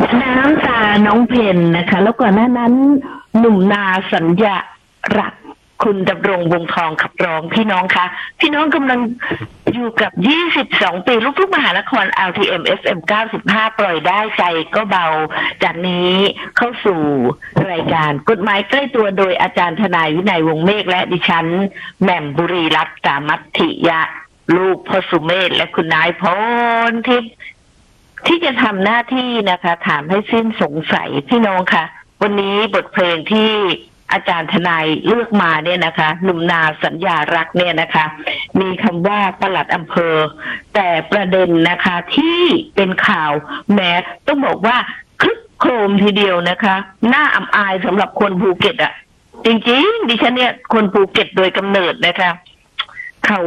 น้ำตาน้องเพนนะคะแล้วก่อนหน้านั้นหนุ่มนาสัญญารักคุณดำรงวงทองขับร้องพี่น้องคะพี่น้องกำลังอยู่กับ22ปีลูกทุ่งมหานคร RTM FM 95ปล่อยได้ใจก็เบาจากนี้เข้าสู่รายการกฎหมายใกล้ตัวโดยอาจารย์ทนายวินัยวงศ์เมฆและดิฉันแหม่มบุรีรัตน์สามัตถิยะลูกพ่อสุเมธและคุณนายพรทิพย์ที่จะทำหน้าที่นะคะถามให้สิ้นสงสัยพี่น้องค่ะวันนี้บทเพลงที่อาจารย์ทนายเลือกมาเนี่ยนะคะหนุ่มนาสัญญารักเนี่ยนะคะมีคำว่าปลัดอำเภอแต่ประเด็นนะคะที่เป็นข่าวแม้ต้องบอกว่าคลึกโครมทีเดียวนะคะน่าอับอายสำหรับคนภูเก็ตอ่ะจริงๆดิฉันเนี่ยคนภูเก็ตโดยกำเนิดนะคะเขา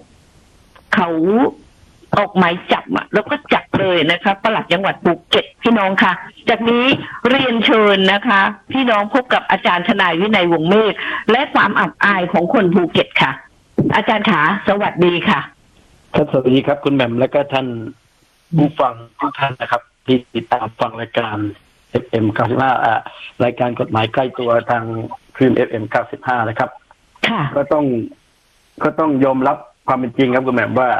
ออกหมายจับอ่ะแล้วก็จับเลยนะคะปลัดจังหวัดภูเก็ตพี่น้องค่ะจากนี้เรียนเชิญนะคะพี่น้องพบกับอาจารย์ทนายวินัยวงศ์เมฆและความอับอายของคนภูเก็ตค่ะอาจารย์ขาสวัสดีค่ะครับสวัสดีครับคุณแหม่มและก็ท่านผู้ฟังทุกท่านนะครับที่ติดตามฟังรายการ FM 95รายการกฎหมายใกล้ตัวทางคลื่น FM 95นะครับค่ะก็ต้องยอมรับความเป็นจริงครับคุณแหม่มว่า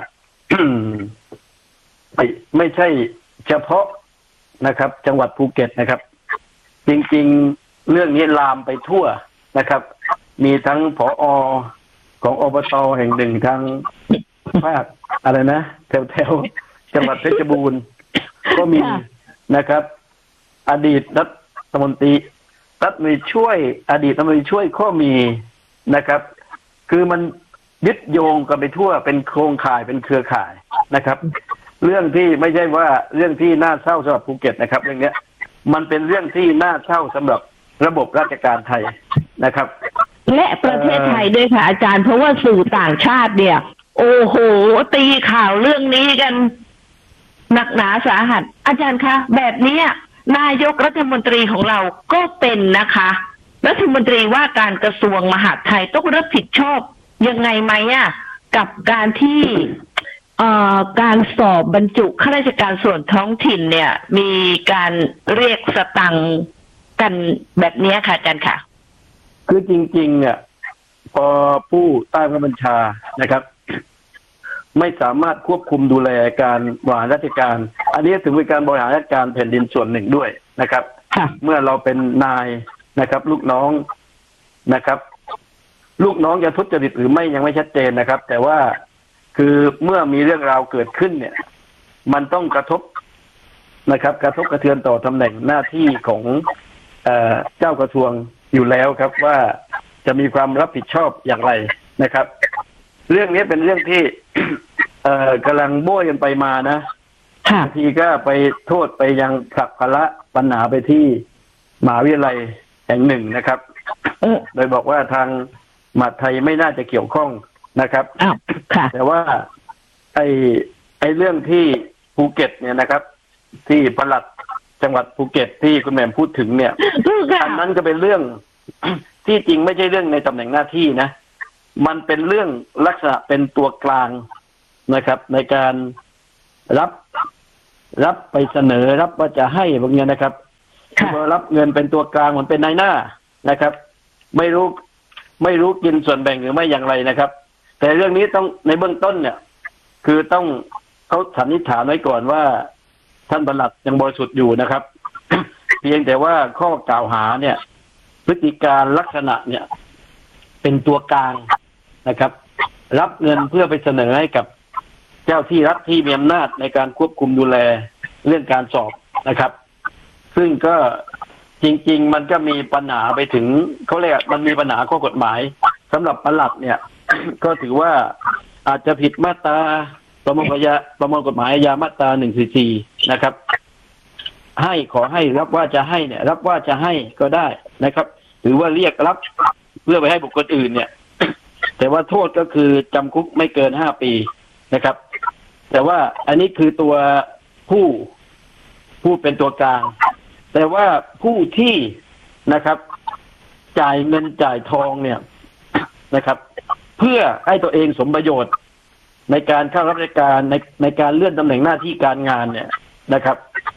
ไม่ใช่เฉพาะนะครับ จังหวัดภูเก็ตนะครับจริงๆเรื่องนี้ลามไปทั่วนะครับมีทั้งผอ.ของอบต.แห่งหนึ่งทางภาคอะไรนะแถวจังหวัดเพชรบูรณ์ก็มีนะครับอดีตรัฐมนตรีช่วยอดีตรัฐมนตรีช่วยก็มีนะครับคือมันยึดโยงกันไปทั่วเป็นโครงข่ายเป็นเครือข่ายนะครับเรื่องที่ไม่ใช่ว่าเรื่องที่น่าเศร้าสำหรับภูเก็ตนะครับเรื่องนี้มันเป็นเรื่องที่น่าเศร้าสำหรับระบบราชการไทยนะครับและประเทศไทยด้วยค่ะอาจารย์เพราะว่าสื่อต่างชาติเนี่ยโอ้โหตีข่าวเรื่องนี้กันหนักหนาสาหัสอาจารย์คะแบบนี้นายกรัฐมนตรีของเราก็เป็นนะคะรัฐมนตรีว่าการกระทรวงมหาดไทยต้องรับผิดชอบยังไงไหมกับการที่การสอบบรรจุข้าราชการส่วนท้องถิ่นเนี่ยมีการเรียกสตังค์กันแบบนี้ค่ะอาจารย์ค่ะคือจริงๆเนี่ยพอผู้ใต้บัญชานะครับไม่สามารถควบคุมดูแลการบริหารราชการอันนี้ถึงเป็นการบริหารราชการแผ่นดินส่วนหนึ่งด้วยนะครับเมื่อเราเป็นนายนะครับลูกน้องนะครับลูกน้องจะทุจริตหรือไม่ยังไม่ชัดเจนนะครับแต่ว่าคือเมื่อมีเรื่องราวเกิดขึ้นเนี่ยมันต้องกระทบนะครับกระทบกระเทือนต่อตำแหน่งหน้าที่ของเจ้ากระทรวงอยู่แล้วครับว่าจะมีความรับผิดชอบอย่างไรนะครับเรื่องนี้เป็นเรื่องที่กำลังโบ้ยกันไปมานะบางทีก็ไปโทษไปยังผลักภาระปัญหาไปที่มหาวิทยาลัยแห่งหนึ่งนะครับโดยบอกว่าทางมหาดไทยไม่น่าจะเกี่ยวข้องนะครับแต่ว่าไอ้เรื่องที่ภูเก็ตเนี่ยนะครับที่ปลัดจังหวัดภูเก็ตที่คุณแหม่มพูดถึงเนี่ยอันนั้นก็เป็นเรื่องที่จริงไม่ใช่เรื่องในตำแหน่งหน้าที่นะมันเป็นเรื่องลักษณะเป็นตัวกลางนะครับในการรับไปเสนอรับว่าจะให้พวกนี้นะครับรับเงินเป็นตัวกลางเหมือนเป็นนายหน้านะครับไม่รู้กินส่วนแบ่งหรือไม่อย่างไรนะครับแต่เรื่องนี้ต้องในเบื้องต้นเนี่ยคือต้องเขาสันนิษฐานไว้ก่อนว่าท่านปลัดยังบริสุทธิ์อยู่นะครับ เพียงแต่ว่าข้อกล่าวหาเนี่ยพฤติการลักษณะเนี่ยเป็นตัวกลางนะครับรับเงินเพื่อไปเสนอให้กับเจ้าที่รัฐที่มีอำนาจในการควบคุมดูแลเรื่องการสอบนะครับซึ่งก็จริงๆมันก็มีปัญหาไปถึงเขาเรียกมันมีปัญหาข้อกฎหมายสำหรับปลัดเนี่ย ก็ถือว่าอาจจะผิดมาตราประมวลกฎหมายอาญามาตรา144นะครับขอให้รับว่าจะให้เนี่ยรับว่าจะให้ก็ได้นะครับหรือว่าเรียกรับเพื่อไปให้บุคคลอื่นเนี่ยแต่ว่าโทษก็คือจำคุกไม่เกิน5 ปีนะครับแต่ว่าอันนี้คือตัวผู้เป็นตัวกลางแต่ว่าผู้ที่นะครับจ่ายเงินจ่ายทองเนี่ยนะครับเพื่อให้ตัวเองสมประโยชน์ในการเข้ารับราชการในการเลื่อนตำแหน่งหน้าที่การงานเนี่ยนะครับ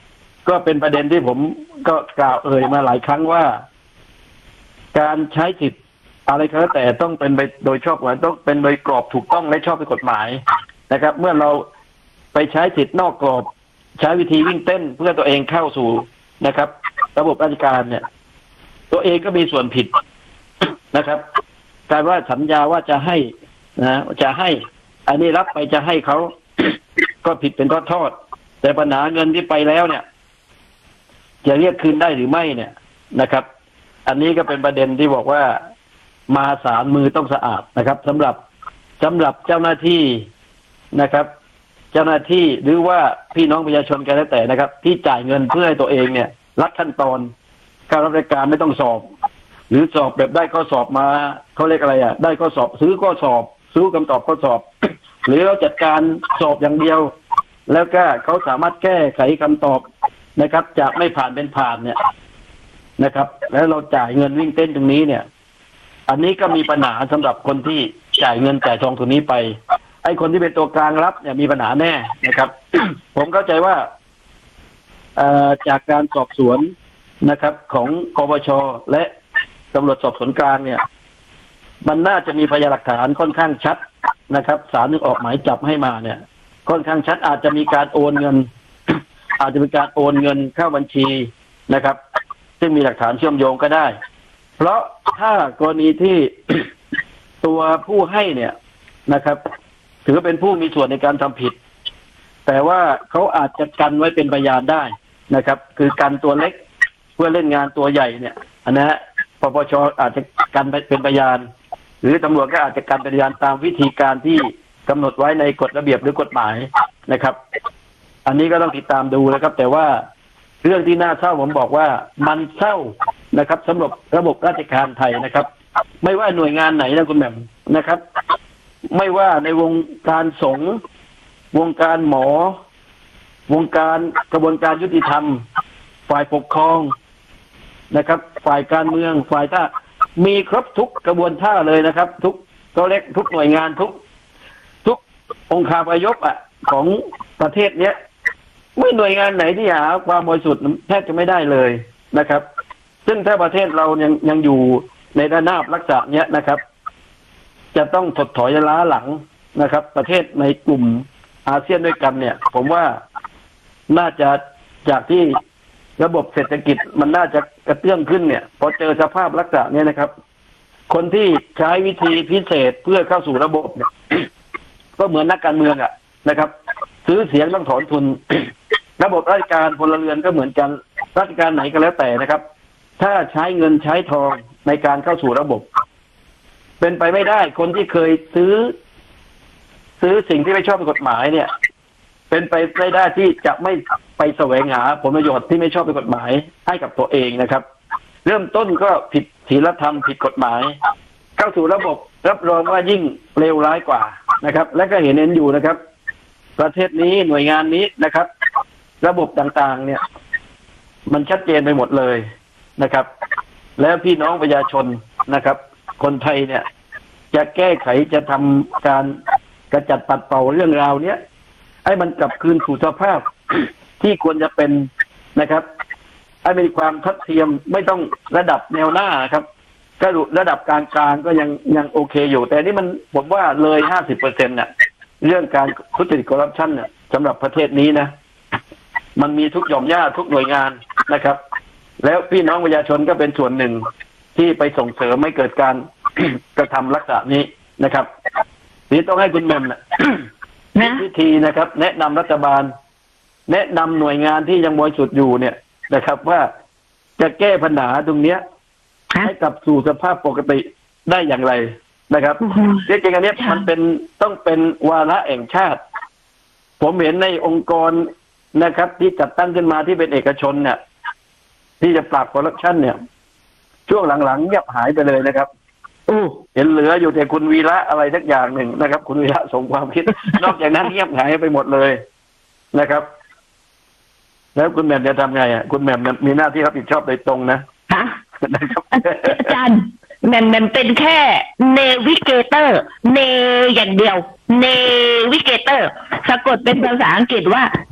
ก็เป็นประเด็นที่ผมก็กล่าวเอ่ยมาหลายครั้งว่า การใช้สิทธิ์อะไรก็แล้วแต่ต้องเป็นไปโดยชอบกฎหมายต้องเป็นโดยกรอบถูกต้องและชอบด้วยกฎหมายนะครับ เมื่อเราไปใช้สิทธิ์นอกกรอบใช้วิธีวิ่งเต้นเพื่อตัวเองเข้าสู่นะครับ ระบบราชการเนี่ย ตัวเองก็มีส่วนผิดนะครับการว่าสัญญาว่าจะให้นะจะให้ อันนี้รับไปจะให้เขา ก็ผิดเป็นทอดๆแต่ปัญหาเงินที่ไปแล้วเนี่ยจะเรียกคืนได้หรือไม่เนี่ยนะครับ อันนี้ก็เป็นประเด็นที่บอกว่ามาศาลมือต้องสะอาดนะครับสำหรับเจ้าหน้าที่นะครับ เจ้าหน้าที่หรือว่าพี่น้องประชาชนกันแล้วแต่นะครับ ที่จ่ายเงินเพื่อให้ตัวเองเนี่ยรัดขั้นตอนการรับราชการไม่ต้องสอบ หรือสอบแบบได้ข้อสอบมาเขาเรียกอะไรได้ข้อสอบซื้อข้อสอบซื้อคำตอบข้อสอบ หรือเราจัดการสอบอย่างเดียว แล้วก็เขาสามารถแก้ไขคำตอบนะครับจากไม่ผ่านเป็นผ่านเนี่ยนะครับ แล้วเราจ่ายเงินวิ่งเต้นตรงนี้เนี่ย อันนี้ก็มีปัญหาสำหรับคนที่จ่ายเงินจ่ายทองตรงนี้ไปไอ้คนที่เป็นตัวกลางรับเนี่ยมีปัญหาแน่นะครับ ผมเข้าใจว่าจากการสอบสวนนะครับ ของปปชและตำรวจสอบสวนกลางเนี่ย มันน่าจะมีพยานหลักฐานค่อนข้างชัดนะครับศาลนึกออกหมายจับให้มาเนี่ย ค่อนข้างชัดอาจจะมีการโอนเงิน อาจจะมีการโอนเงินเข้าบัญชีนะครับ ซึ่งมีหลักฐานเชื่อมโยงก็ได้ เพราะถ้ากรณีที่ ตัวผู้ให้เนี่ยนะครับ ถือเป็นผู้มีส่วนในการทำผิด แต่ว่าเขาอาจจะกันไว้เป็นพยานได้นะครับ คือกันตัวเล็กเพื่อเล่นงานตัวใหญ่เนี่ยนะฮะปปชอาจจะกันเป็นพยาน หรือตำรวจก็อาจจะกันเป็นพยานตามวิธีการที่กำหนดไว้ในกฎระเบียบหรือกฎหมายนะครับ อันนี้ก็ต้องติดตามดูนะครับ แต่ว่าเรื่องที่น่าเศร้าผมบอกว่ามันเศร้านะครับสำหรับระบบราชการไทยนะครับ ไม่ว่าหน่วยงานไหนนะคุณแหม่มนะครับ ไม่ว่าในวงการสงฆ์วงการหมอ วงการกระบวนการยุติธรรม ฝ่ายปกครองนะครับ ฝ่ายการเมืองฝ่ายท่ามีครบทุกกระบวนท่าเลยนะครับ ทุกตัวเล็กทุกหน่วยงานทุกองค์คาพยพของประเทศเนี้ยไม่หน่วยงานไหนที่หาความบริสุทธิ์แทบจะไม่ได้เลยนะครับ ซึ่งถ้าประเทศเรายังอยู่ในระนาบลักษณะเนี้ยนะครับ จะต้องถดถอยล้าหลังนะครับ ประเทศในกลุ่มอาเซียนด้วยกันเนี่ย ผมว่าน่าจะจากที่ระบบเศรษฐกิจมันน่าจะกระเตื้องขึ้นเนี่ยพอเจอสภาพลักษณะนี้นะครับ คนที่ใช้วิธีพิเศษเพื่อเข้าสู่ระบบเนี่ย ก็เหมือนนักการเมืองนะครับ ซื้อเสียงต้องถอนทุน ระบบราชการพลเรือนก็เหมือนกันราชการไหนก็แล้วแต่นะครับ ถ้าใช้เงินใช้ทองในการเข้าสู่ระบบ เป็นไปไม่ได้คนที่เคยซื้อสิ่งที่ไม่ชอบด้วยกฎหมายเนี่ย เป็นไปไม่ได้ที่จะไม่ไปแสวงหาผลประโยชน์ที่ไม่ชอบด้วยกฎหมายให้กับตัวเองนะครับ เริ่มต้นก็ผิดศีลธรรมผิดกฎหมาย เข้าสู่ระบบรับรองว่ายิ่งเลวร้ายกว่านะครับ และก็เห็นอยู่นะครับ ประเทศนี้หน่วยงานนี้นะครับ ระบบต่างๆเนี่ย มันชัดเจนไปหมดเลยนะครับ แล้วพี่น้องประชาชนนะครับ คนไทยเนี่ย จะแก้ไขจะทำการกระจัดปัดเป่าเรื่องราวเนี้ยให้มันกลับคืนสู่สภาพ ที่ควรจะเป็นนะครับให้มีความทัดเทียมไม่ต้องระดับแนวหน้าครับก็ระดับกลางๆก็ยังโอเคอยู่ แต่นี่มันผมว่าเลย 50% เนี่ยเรื่องการทุจริตคอร์รัปชันเนี่ยสำหรับประเทศนี้นะมันมีทุกหย่อมย่าทุกหน่วยงานนะครับ แล้วพี่น้องประชาชนก็เป็นส่วนหนึ่งที่ไปส่งเสริมให้เกิดการ กระทำลักษณะนี้นะครับนี่ต้องให้คุณแม่มวิธีนะครับแนะนำรัฐบาลแนะนำหน่วยงานที่ยังบริสุทธิ์อยู่เนี่ยนะครับว่าจะแก้ปัญหาตรงเนี้ยให้กลับสู่สภาพปกติได้อย่างไรนะครับจริงๆอันนี้มันต้องเป็นวาระแห่งชาติผมเห็นในองค์กรนะครับที่จัดตั้งขึ้นมาที่เป็นเอกชนเนี่ยที่จะปราบคอร์รัปชันเนี่ยช่วงหลังๆเงียบหายไปเลยนะครับเห็นเหลืออยู่แต่คุณวีระอะไรสักอย่างหนึ่งนะครับคุณวีระส่งความคิด นอกจากนั้นเงียบหายไปหมดเลยนะครับ แล้วคุณแหม่มจะทำไงคุณแหม่มมีหน้าที่รับผิดชอบโดยตรงนะนะครับอาจารย์แหม่มเป็นแค่เนวิเกเตอร์เนอย่างเดียวเนวิเกเตอร์สะกดเป็นภาษาอังกฤษว่า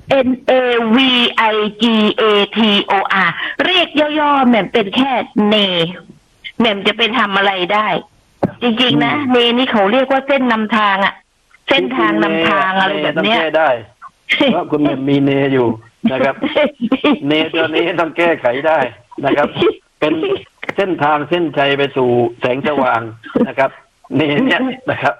NAVIGATOR เรียกย่อๆแหม่มเป็นแค่เนแหม่มจะไปทำอะไรได้จริงๆนะเนนี่เขาเรียกว่าเส้นนำทางอะเส้นทางนำทางอะไรแบบเนี้ยได้เพราะคุณแหม่มมีเนอยู่นะครับ เนตัวนี้ต้องแก้ไขได้นะครับ เป็นเส้นทางเส้นชัยไปสู่แสงสว่างนะครับ เนเนี่ยนะครับ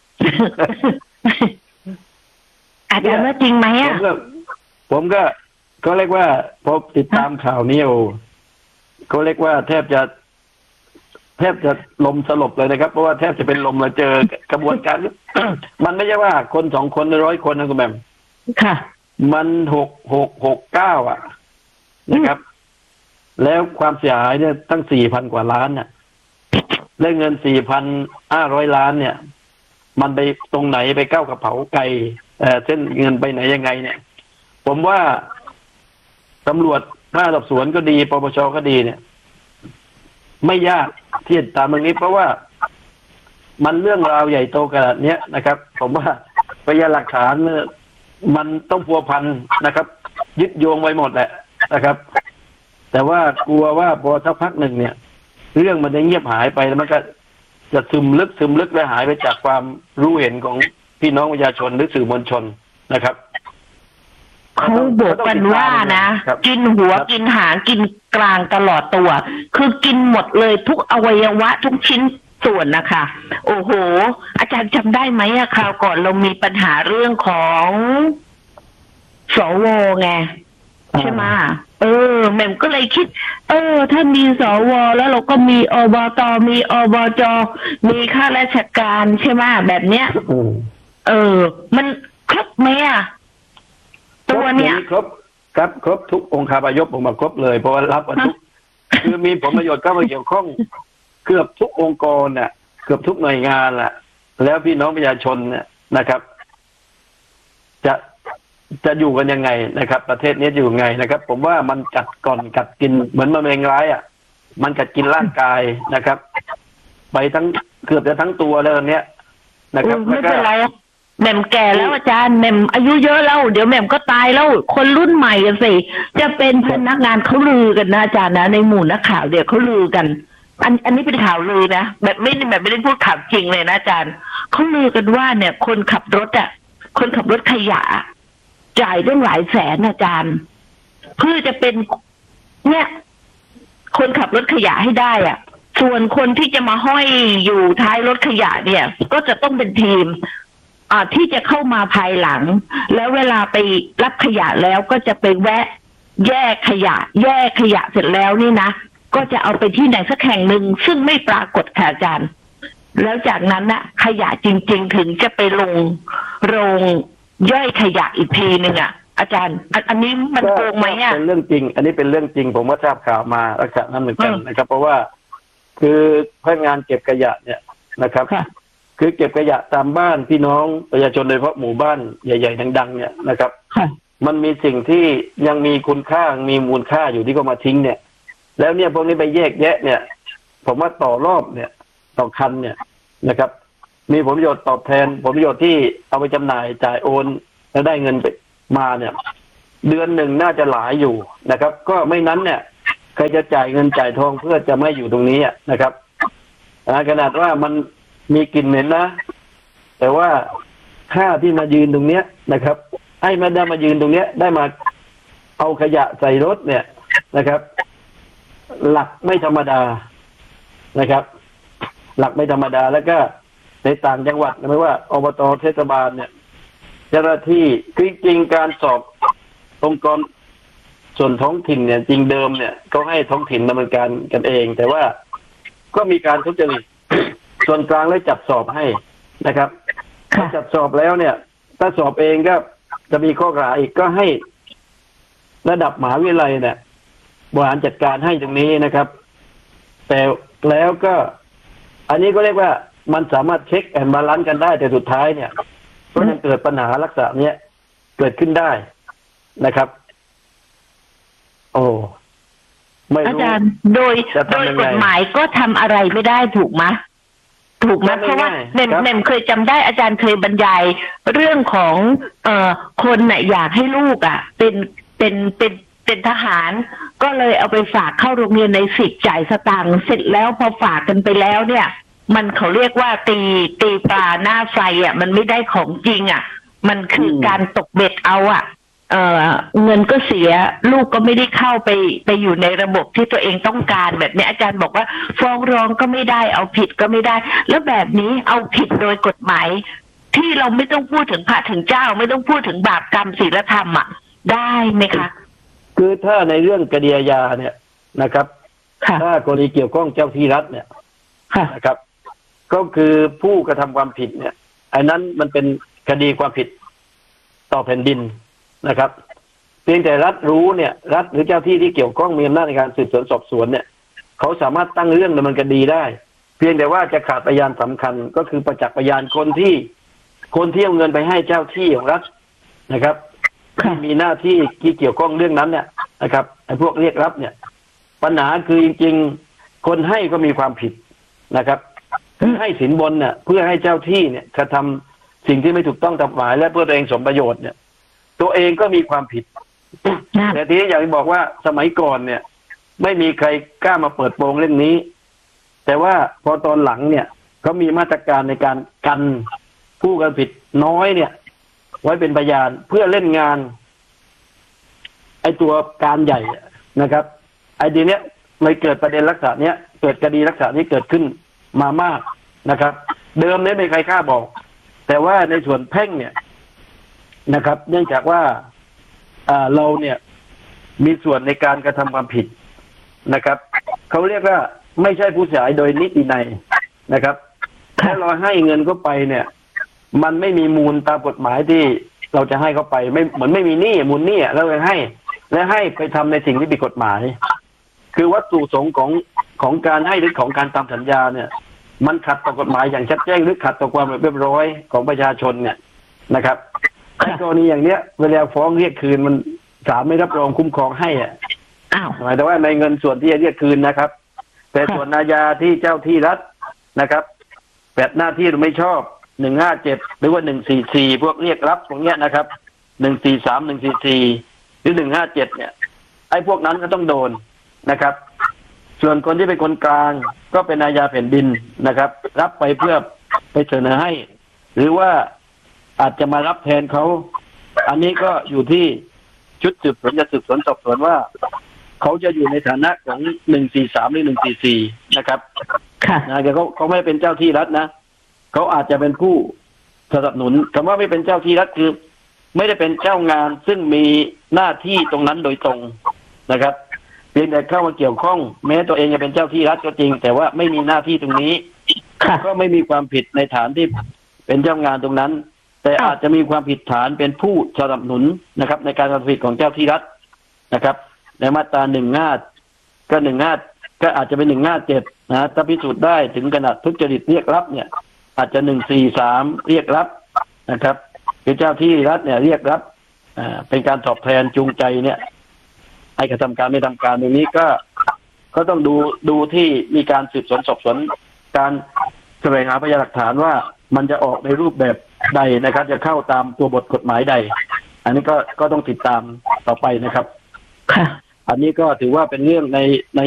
อาจารย์ว่าจริงไหมอ่ะผมก็เขาเรียกว่าพอติดตามข่าวนี้เขาเรียกว่าแทบจะลมสลบเลยนะครับเพราะว่าแทบจะเป็นลมเลยเจอกระบวนการ มันไม่ใช่ว่าคน2 คน100 คนนะคุณแม่มค่ะมัน669อ่ะนะครับ แล้วความเสียหายเนี่ยตั้ง 4,000 กว่าล้านเนี่ยและเงิน 4,500 ล้านเนี่ยมันไปตรงไหนไปก้าวกระเป๋าไกลเส้นเงินไปไหนยังไงเนี่ยผมว่าตำรวจภาคสอบสวนก็ดีปปชก็ดีเนี่ยไม่ยากที่จะตามเรื่องนี้เพราะว่ามันเรื่องราวใหญ่โตขนาดนี้นะครับผมว่าพยานหลักฐานมันต้องพัวพันนะครับยึดโยงไว้หมดแหละนะครับแต่ว่ากลัวว่าพอสักพักหนึ่งเนี่ยเรื่องมันจะเงียบหายไปแล้วมันก็จะซึมลึกและหายไปจากความรู้เห็นของพี่น้องประชาชนหรือสื่อมวลชนนะครับเขาบอกกันว่านะกินหัวกินหางกินกลางตลอดตัวคือกินหมดเลยทุกอวัยวะทุกชิ้นส่วนนะคะโอ้โหอาจารย์จำได้ไหมอะคราวก่อนเรามีปัญหาเรื่องของสวไงใช่ไหมแม่มก็เลยคิดถ้ามีสวแล้วเราก็มีอบตมีอบจมีข้าราชการใช่ไหมแบบเนี้ยมันครบไหมอะตัวเนี้ยครบทุกองค์คาพยพผมมาครบเลยเพราะว่ารับทุกคือมีผลประโยชน์เข้ามาเกี่ยวข้องเกือบทุกองค์กรน่ะเกือบทุกหน่วยงานแหละแล้วพี่น้องประชาชนเนี่ยนะครับ จะอยู่กันยังไงนะครับ ประเทศนี้อยู่ยังไงนะครับ ผมว่ามันกัดก่อนกัดกินเหมือนมะเร็งร้ายมันกัดกินร่างกายนะครับ ไปทั้งเกือบจะทั้งตัวแล้วเนี้ยนะครับไม่เป็นไรแหม่มแก่แล้วอาจารย์แหม่มอายุเยอะแล้วเดี๋ยวแหม่มก็ตายแล้วคนรุ่นใหม่กันสิจะเป็นพนักงานเขาลือกันนะอาจารย์นะในหมู่นักข่าวเดี๋ยวเขาลือกันอันนี้เป็นข่าวลือนะแบบไม่ได้พูดข่าวจริงเลยนะอาจารย์เขาลือกันว่าเนี่ยคนขับรถขยะจ่ายตั้งหลายแสนอาจารย์เพื่อจะเป็นเนี่ยคนขับรถขยะให้ได้ส่วนคนที่จะมาห้อยอยู่ท้ายรถขยะเนี่ยก็จะต้องเป็นทีมที่จะเข้ามาภายหลังแล้วเวลาไปรับขยะแล้วก็จะไปแวะแยกขยะเสร็จแล้วนี่นะก็จะเอาไปที่ไหนสักแห่งหนึ่งซึ่งไม่ปรากฏค่ะอาจารย์แล้วจากนั้นน่ะขยะจริงๆถึงจะไปลงโรงย่อยขยะอีกทีนึงอาจารย์อันนี้มันโกงไหมเป็นเรื่องจริงอันนี้เป็นเรื่องจริงผมก็ทราบข่าวมาลักษณะนั้นเหมือนกันนะครับเพราะว่าคือพนักงานเก็บขยะเนี่ยนะครับคือเก็บขยะตามบ้านพี่น้องประชาชนโดยเฉพาะหมู่บ้านใหญ่ๆดังๆเนี่ยนะครับมันมีสิ่งที่ยังมีคุณค่ามีมูลค่าอยู่ที่เขามาทิ้งเนี่ยแล้วเนี่ยพวกนี้ไปแยกแยะเนี่ยผมว่าต่อรอบเนี่ยต่อคันเนี่ยนะครับมีผลประโยชน์ตอบแทนผลประโยชน์ที่เอาไปจำหน่ายจ่ายโอนแล้วได้เงินไปมาเนี่ยเดือนหนึ่งน่าจะหลายอยู่นะครับก็ไม่นั้นเนี่ยใครจะจ่ายเงินจ่ายทองเพื่อจะไม่อยู่ตรงนี้นะครับขนาดว่ามันมีกลิ่นเหม็นนะแต่ว่าค่าที่มายืนตรงเนี้ยนะครับให้มาได้มายืนตรงเนี้ยได้มาเอาขยะใส่รถเนี่ยนะครับหลักไม่ธรรมดานะครับหลักไม่ธรรมดาแล้วก็ในต่างจังหวัดไม่ว่าอบต.เทศบาลเนี่ยเจ้าหน้าที่คือจริงการสอบองค์กรส่วนท้องถิ่นเนี่ยจริงเดิมเนี่ยก็ให้ท้องถิ่นดำเนินการกันเองแต่ว่าก็มีการทุจริตส่วนกลางเลยจัดสอบให้นะครับจัดสอบแล้วเนี่ยถ้าสอบเองก็จะมีข้อกล่าวอีกก็ให้ระดับมหาวิทยาลัยเนี่ยบริหารจัดการให้ตรงนี้นะครับแต่แล้วก็อันนี้ก็เรียกว่ามันสามารถเช็คแอนด์บาลานซ์กันได้แต่สุดท้ายเนี่ยก็ยังเกิดปัญหาลักษณะนี้เกิดขึ้นได้นะครับโอ้ไม่รู้อาจารย์โดยกฎหมายก็ทำอะไรไม่ได้ถูกไหมถูกไหมเพราะว่าเน่มเคยจำได้อาจารย์เคยบรรยายเรื่องของคนน่ะอยากให้ลูกเป็นทหารก็เลยเอาไปฝากเข้าโรงเรียนใน10จ่ายสตางค์เสร็จแล้วพอฝากกันไปแล้วเนี่ยมันเขาเรียกว่าตีปลาหน้าไฟอ่ะมันไม่ได้ของจริงอ่ะมันคือการตกเบ็ดเอาอ่ะเงินก็เสียลูกก็ไม่ได้เข้าไปอยู่ในระบบที่ตัวเองต้องการแบบนี้อาจารย์บอกว่าฟ้องร้องก็ไม่ได้เอาผิดก็ไม่ได้แล้วแบบนี้เอาผิดโดยกฎหมายที่เราไม่ต้องพูดถึงพระถึงเจ้าไม่ต้องพูดถึงบาปกรรมศีลธรรมอ่ะได้ไหมคะคือถ้าในเรื่องคดีอาญาเนี่ยนะครับถ้ากรณีเกี่ยวข้องเจ้าที่รัฐเนี่ยนะครับก็คือผู้กระทำความผิดเนี่ยอันนั้นมันเป็นคดีความผิดต่อแผ่นดินนะครับเพียงแต่รัฐรู้เนี่ยรัฐหรือเจ้าที่ที่เกี่ยวข้องมีอำนาจในการสืบสวนสอบสวนเนี่ยเขาสามารถตั้งเรื่องดำเนินคดีได้เพียงแต่ว่าจะขาดพยานสำคัญก็คือประจักษ์พยานคนที่เอาเงินไปให้เจ้าที่ของรัฐนะครับที่มีหน้าที่ที่เกี่ยวข้องเรื่องนั้นเนี่ยนะครับไอ้พวกเรียกรับเนี่ยปัญหาคือจริงๆคนให้ก็มีความผิดนะครับให้สินบนเนี่ยเพื่อให้เจ้าที่เนี่ยกระทำสิ่งที่ไม่ถูกต้องตามกฎหมายและเพื่อตัวเองสมประโยชน์เนี่ยตัวเองก็มีความผิดแต่ทีนี้อยากจะบอกว่าสมัยก่อนเนี่ยไม่มีใครกล้ามาเปิดโปงเรื่องนี้แต่ว่าพอตอนหลังเนี่ยเขามีมาตรการในการกันผู้กระทำผิดน้อยเนี่ยไว้เป็นพยานเพื่อเล่นงานไอ้ตัวการใหญ่นะครับไอ้ทีเนี้ยเลยเกิดประเด็นลักษณะเนี้ยเกิดคดีลักษณะนี้เกิดขึ้นมามากนะครับเดิมเนี่ยไม่ใครกล้าบอกแต่ว่าในส่วนแพ่งเนี่ยนะครับเนื่องจากว่าเราเนี่ยมีส่วนในการกระทำความผิดนะครับเขาเรียกว่าไม่ใช่ผู้เสียหายโดยนิตินัยนะครับถ้าเราให้เงินเข้าไปเนี่ยมันไม่มีมูลตามกฎหมายที่เราจะให้เขาไปไม่เหมือนไม่มีหนี้มูลหนี้เราเลยให้และให้ไปทำในสิ่งที่ผิดกฎหมายคือวัตถุประสงค์ของการให้หรือของการตามสัญญาเนี่ยมันขัดต่อกฎหมายอย่างชัดแจ้งหรือขัดต่อความเรียบร้อยของประชาชนเนี่ยนะครับในกรณีอย่างเนี้ยเวลาฟ้องเรียกคืนมันศาลไม่รับรองคุ้มครองให้อ่ะหมายถึงว่าในเงินส่วนที่จะเรียกคืนนะครับแต่ส่วนอาญาที่เจ้าที่รัฐนะครับแบบหน้าที่ไม่ชอบ157หรือว่า144พวกเรียกรับพวกเนี้ยนะครับ143 144หรือ157เนี่ยไอ้พวกนั้นก็ต้องโดนนะครับส่วนคนที่เป็นคนกลางก็เป็นอาญาแผ่นดินนะครับรับไปเพื่อไปเสนอให้หรือว่าอาจจะมารับแทนเขาอันนี้ก็อยู่ที่ชุดสืบสวนจะสืบสวนสอบสวนว่าเขาจะอยู่ในฐานะของ143หรือ144นะครับนะแต่เขาไม่เป็นเจ้าที่รัฐนะเขาอาจจะเป็นผู้สนับสนุนคำว่าไม่เป็นเจ้าที่รัฐคือไม่ได้เป็นเจ้างานซึ่งมีหน้าที่ตรงนั้นโดยตรงนะครับเพียงแต่เข้ามาเกี่ยวข้องแม้ตัวเองจะเป็นเจ้าที่รัฐก็จริงแต่ว่าไม่มีหน้าที่ตรงนี้ก็ไม่มีความผิดในฐานที่เป็นเจ้างานตรงนั้นแต่อาจจะมีความผิดฐานเป็นผู้สนับสนุนนะครับในการกระทำผิดของเจ้าที่รัฐนะครับในมาตรา15ก็อาจจะเป็น157นะถ้าพิสูจน์ได้ถึงขนาดทุจริตเรียกรับเนี่ยอาจจะ143เรียกรับนะครับคือเจ้าที่รัฐเนี่ยเรียกรับเป็นการตอบแทนจูงใจเนี่ยให้กระทำการไม่ทำการตรงนี้ก็ต้องดูที่มีการสืบสวนสอบสวนการแสวงหาพยานหลักฐานว่ามันจะออกในรูปแบบใดนะครับจะเข้าตามตัวบทกฎหมายใดอันนี้ก็ต้องติดตามต่อไปนะครับอันนี้ก็ถือว่าเป็นเรื่องใน